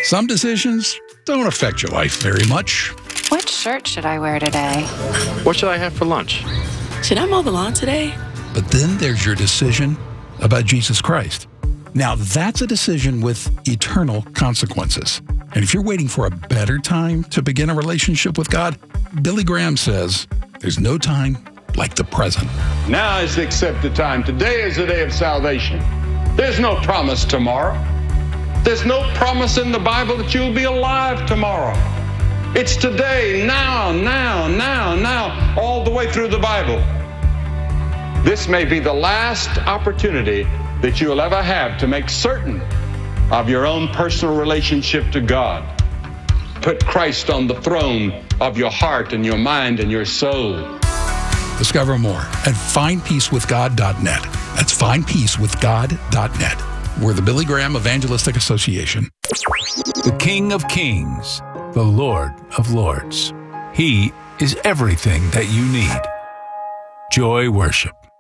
Some decisions don't affect your life very much. What shirt should I wear today? What should I have for lunch? Should I mow the lawn today? But then there's your decision about Jesus Christ. Now, that's a decision with eternal consequences. And if you're waiting for a better time to begin a relationship with God, Billy Graham says there's no time like the present. Now is the accepted time. Today is the day of salvation. There's no promise tomorrow. There's no promise in the Bible that you'll be alive tomorrow. It's today, now, all the way through the Bible. This may be the last opportunity that you'll ever have to make certain of your own personal relationship to God. Put Christ on the throne of your heart and your mind and your soul. Discover more at findpeacewithgod.net. That's findpeacewithgod.net. We're the Billy Graham Evangelistic Association. The King of Kings, the Lord of Lords. He is everything that you need. Joy Worship.